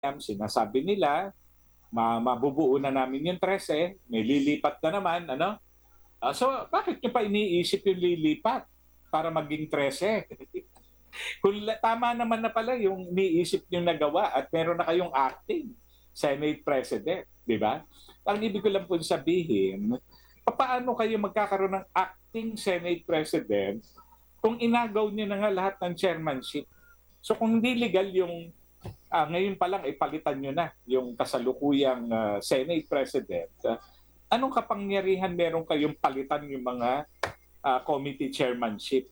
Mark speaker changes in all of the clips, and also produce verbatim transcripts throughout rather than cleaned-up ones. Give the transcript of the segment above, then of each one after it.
Speaker 1: sinasabi nila, ma mabubuo na namin yung trese, may lilipat na naman, ano? Ah, so bakit niyo pa iniisip yung lilipat para maging trese? Kung la tama naman na pala yung iniisip niyong nagawa at meron na kayong acting Senate President, 'di ba? Ang ibig ko lang pong sabihin, papaano kayo magkakaroon ng acting Senate President kung inagaw niyo na nga lahat ng chairmanship? So kung hindi legal yung ah, ngayon pa lang ipalitan niyo na yung kasalukuyang ah, Senate President, ah, anong kapangyarihan meron kayong palitan yung mga ah, committee chairmanship?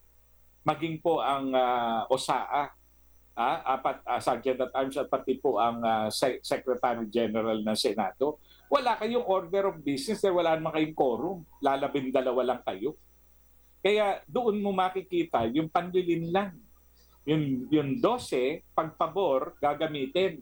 Speaker 1: Maging po ang ah, O S A A, ah, apat ah, Sergeant at Arms at pati po ang ah, Se- Secretary General ng Senado. Wala kayong order of business dahil wala naman kayong quorum. Lalabing dalawa lang kayo. Kaya doon mo makikita yung panlilin lang. Yung, yung dose, pagpabor, gagamitin.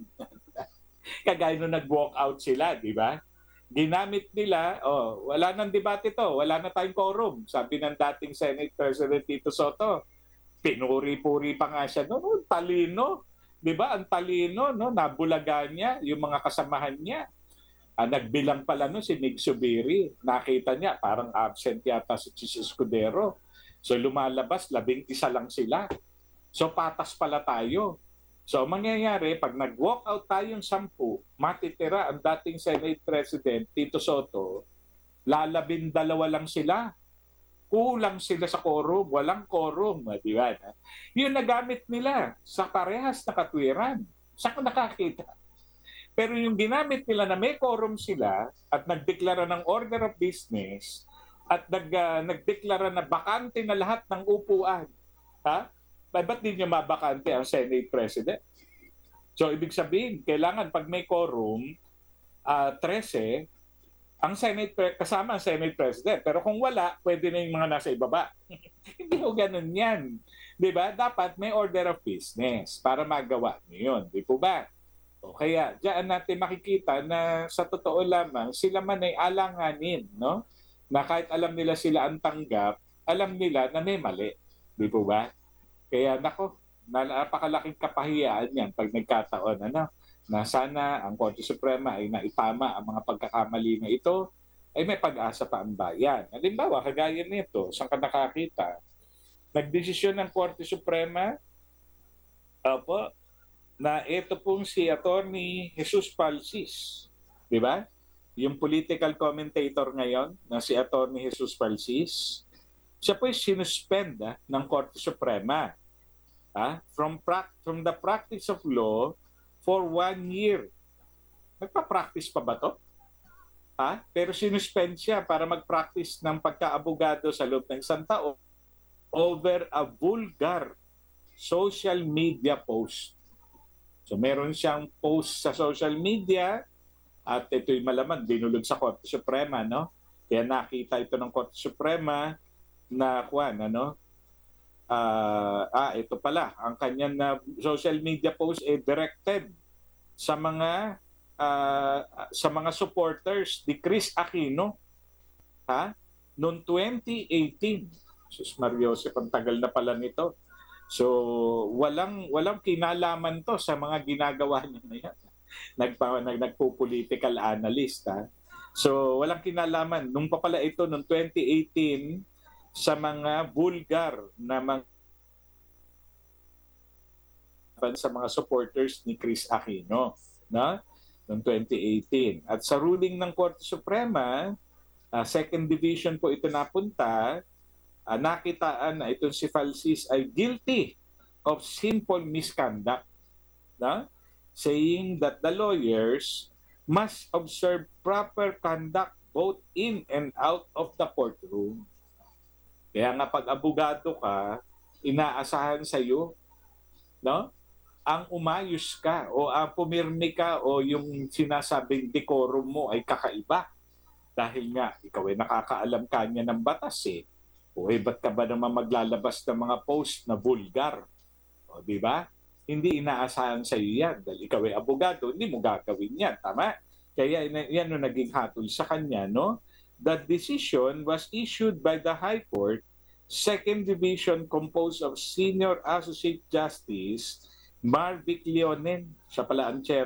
Speaker 1: Kagaya nung nag-walk out sila, di ba? Ginamit nila, oh, wala nang debate to, wala na tayong quorum. Sabi ng dating Senate President Tito Soto, pinuri-puri pa nga siya noon, oh, talino. 'Di ba? Ang talino, no, nabulaga niya yung mga kasamahan niya. Ah, nagbilang pala no si Nick Subiri. Nakita niya parang absent yata si Chis Escudero. So lumalabas, labing isa lang sila. So patas pala tayo. So mangyayari, pag nag-walk out tayong sampu, matitira ang dating Senate President, Tito Soto, lalabing dalawa lang sila. Kulang sila sa quorum, walang quorum, di ba? Yun nagamit nila sa parehas na katwiran. Saan ko nakakita? Pero yung ginamit nila na may quorum sila at nagdeklara ng order of business at nag, uh, nagdeklara na bakante na lahat ng upuan, ha? Ba't di nyo mabakante ang Senate President? So, ibig sabihin, kailangan pag may quorum, uh, trese, ang Senate, kasama ang Senate President. Pero kung wala, pwede na yung mga nasa ibaba. Hindi ko ganun yan. Di ba? Dapat may order of business para magawa niyo yun. Di po ba? O kaya, diyan natin makikita na sa totoo lamang, sila man ay alanganin, no? Na kahit alam nila sila ang tanggap, alam nila na may mali. Di po ba? Kaya nako, napakalaking kapahiyaan yan pag nagkataon, ano? Na sana ang Korte Suprema ay naitama ang mga pagkakamali na ito, ay may pag-asa pa ang bayan. Halimbawa, kagaya nito, saan ka nakakita? Nagdesisyon ng Korte Suprema, opo, na ito pong si Attorney Jesus Palsis, di ba? Yung political commentator ngayon na si Attorney Jesus Palsis, siya po ay sinuspend ah, ng Korte Suprema ah, from, pra- from the practice of law for one year. Nagpa-practice pa ba to? Ha? Pero sinuspend siya para mag-practice ng pagka-abogado sa loob ng isang taon over a vulgar social media post. So meron siyang post sa social media at ito'y malaman, binulog sa Korte Suprema, no? Kaya nakita ito ng Korte Suprema na, kuwan, ano, uh, ah, ito pala, ang kanyang na social media post ay directed sa mga uh, sa mga supporters ni Chris Aquino, ha? Noong twenty eighteen. Sus Mariosep, ang tagal na pala nito. So, walang walang kinalaman to sa mga ginagawa niya na yan. Nagpa, nag, nagpo-political analyst, ha? So, walang kinalaman. Nung pa pala ito, noong twenty eighteen, sa mga vulgar na mga sa mga supporters ni Chris Aquino, na noong twenty eighteen. At sa ruling ng Korte Suprema, uh, second division po ito napunta, uh, nakitaan na itong si Falsis ay guilty of sinful misconduct, na? Saying that the lawyers must observe proper conduct both in and out of the courtroom. Kaya nga pag abogado ka, inaasahan sa iyo, no? Ang umayos ka o ang pumirmi ka o yung sinasabing decorum mo ay kakaiba. Dahil nga, ikaw ay nakakaalam kanya ng batas eh. O eh, ba't ka ba naman maglalabas ng mga post na vulgar? O di ba? Hindi inaasahan sa iyo yan. Dahil ikaw ay abogado, hindi mo gagawin yan. Tama? Kaya yan yung naging hatol sa kanya, no? The decision was issued by the High Court, Second Division composed of Senior Associate Justice Marvic Leonen, siya pala ang chair